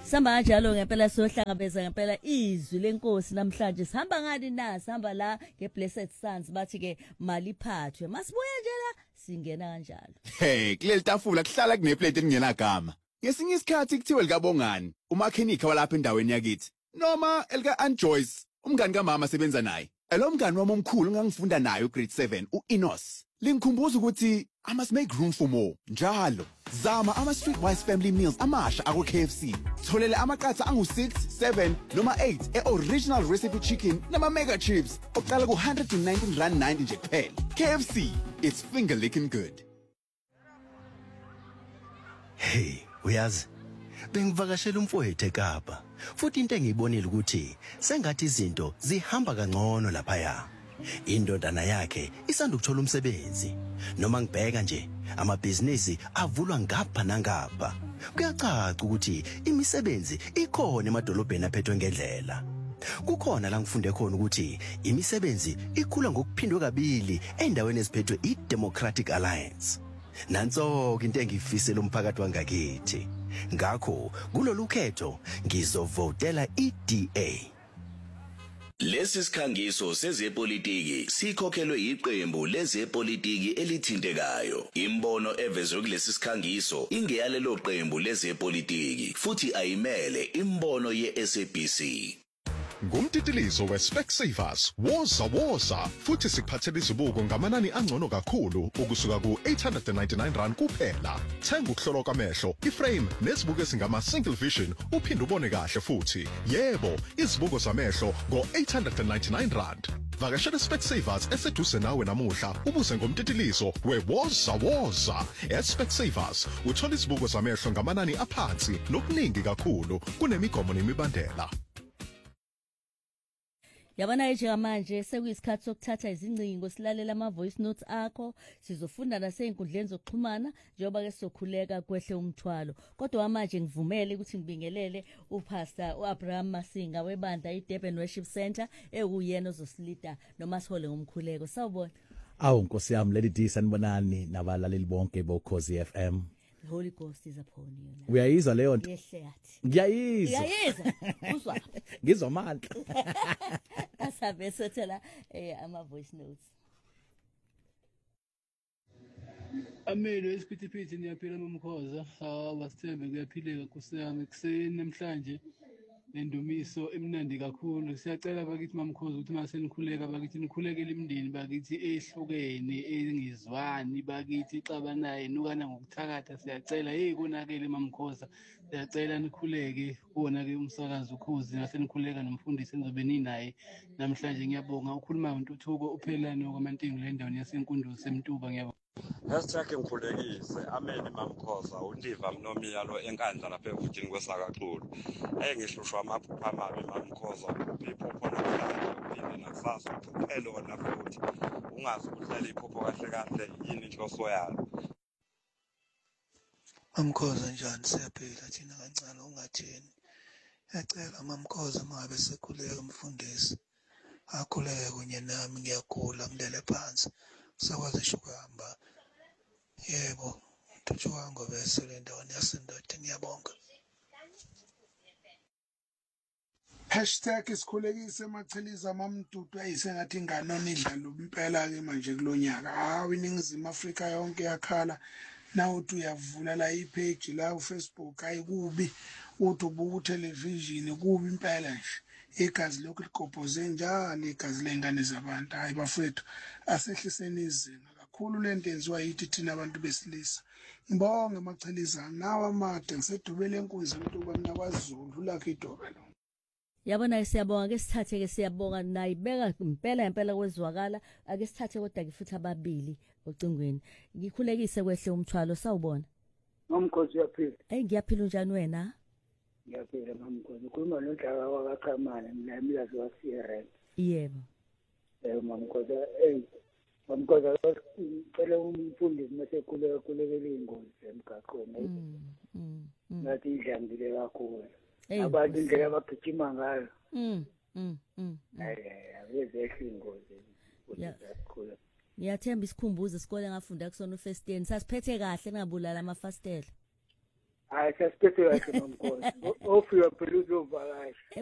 Sihamba kanjalo ngempela sohlangabeza ngempela izwi lenkosi namhlanje sihamba ngani na sihamba la ngeBlessed Sons bathi ke mali phathwe masibuye nje la singena kanjalo. Hey kuleli tafula kuhlala kuneplate elingenagama. Ngesinye isikhathi kuthiwe likabongani umakhenika walapha endaweni yakithi noma elika Aunt Joyce umngani kamama sebenza naye. Lo mngani wami omkhulu ngangifunda naye ugrade 7 uEnos. Lingikhumbuza ukuthi I must make room for more. Njalo zama ama-Streetwise family meals amasha ako KFC. Tholele amaqatha angu6, 7 noma 8 e-original recipe chicken nama mega chips. Oqala ku R119.90 nje kuphela. KFC, it's finger licking good. Hey, uyazi bengivakashela umfowethu eKapa. Futhi into engiyibonile ukuthi sengathi izinto zihamba kangcono lapha ya. Indodana yakhe isanda ukuthola umsebenzi. Noma ngibheka nje amabhizinisi avulwa ngapha nangapha. Kuyacaca ukuthi imisebenzi ikhona emadolobheni aphethwe ngendlela. Kukhona la ngifunde khona ukuthi imisebenzi ikhula ngokuphindwe kabili endaweni eziphethwe iDemocratic Alliance. Nanso into engifisela umphakathi wangakithi. Ngakho kulolu khetho ngizovotela iDA. Lesi sikhangiso sezepolitiki sikhokhelwe iqembu lezepolitiki elithintekayo. Imbono evezwe kulesi sikhangiso ingeyalelo qembu lezepolitiki futhi ayimele imbono yeSABC. Ngumtitilizo weSpecsavers woza futhi sikuphathele izibuko ngamanani angcono kakhulu ukusuka ku899 kuphela. Thenga ukuhlolwa kwamehlo, iframe nezibuko ezingama single vision uphinde ubone kahle futhi. Yebo, izibuko zamehlo ngo899. Vakashela Specsavers eseduze nawe namuhla ubuze ngomtitilizo wewoza. eSpecsavers uthola izibuko zamehlo ngamanani aphansi nokuningi kakhulu kunemigomo nemibandela. Yabona njengamanje sekuyisikhathi sokuthatha izingcingo silalela ama voice notes akho sizofunda nasey'nkundleni zokuxhumana njengoba ke sizokhuleka kwehle umthwalo. Kodwa manje ngivumele ukuthi ngibingelele uPastor uAbraham Masinga webandla iDurban Worship Center ekuyena ozosilida noma sihole ngomkhuleko. Sawubona. Awu Nkosi yami Lady D sanibonani nabalaleli bonke boKhosi FM. The Holy Ghost is upon you. Uyayizwa leyo nto? Yehle yathi. Ngiyayizwa. Uyayizwa? Uzwa? Ngizwa amandla. Asabe sothela ama voice notes. Amelo esiphithiphithi niyaphila nomkhoza. Wasithembe kuyaphileka Nkosi yami kuseni namhlanje. Nendumiso emnandi kakhulu. Siyacela bakithi mamkhoza ukuthi mase nikhuleka bakithi nikhulekele imindeni bakithi ehlukene engizwani bakithi ixabanaye nukana ngokuthakatha siyacela konakele mamkhoza siyacela nikhuleke kuona ke umsakazo ukhozi mase nikhuleka nomfundisi enzobe ninaye namhlanje ngiyabonga ukhuluma ngontuthuko uphelane okwamantingi le ndawo yaseNkunduzi semtuba ngiyabonga. Hashtag ngikhulekise ameni mamkhoza undiva mnomiya lo enkandla lapha evutini kwesakaxulu ngihlushwa amaphupha amabi mamkhoza iphupho nokuphinde nakusasa uphele wona futhi ungazi ukuhlela iphupho kahle yini inhloso yalo. Mamkhoza njani siyaphila thina kancane ungathini yacela mamkhoza mangabe sekhuleka umfundisi akhuleke kunye nami ngiyagula ngilele phansi sakwazi shukuhamba. Yebo Thuthwa ngobese le ndawo yasendoda ngiyabonga. #isikhulekise machiliza mamdudu ayisengathi ingane idlalo impela ke manje kulonyaka. Hawu iningizimu Afrika yonke yakhala nawuthi uyavula la ipage la uFacebook ayikubi uthi ubuka television kubi impela nje. Igazi lokhu ligobhoze njalo igazi lengane zabantu. Hayi bafethu asehliseni izinga kakhulu lento enziwa yithi thina abantu besilisa. Ngibonge machiliza nawe amade ngisedubele enkunzi umuntu mina kwaZulu lakhe idoba lo. Yabona siyabonga ke sithathe ke siyabonga nayibeka impela kwezwakala ake sithathe kodwa ke futhi ababili ocingweni ngikhulekise kwehle umthwalo sawubona. Nomkhosi uyaphila. Ngiyaphila unjani wena? Ngiyaphila mamkhosi ukhuluma noNhlaka wakaqhamana mina emilazi waSierra. Yebo. Mamkhosi mamkhosi ngicela umfundisi mase khulekele ingozi emgaqweni. Ngathi idlambile kakhulu. Abantu indlela abagijima ngayo. Ayezehle ingozi. Ngiyathemba isikhumbuzo isikole ngafunda kusona uFirst year sasiphethe kahle ngabulala amafastela. Hayi sasiphethe kahle nomkhosi. Ofi uyaphela uzovakasha.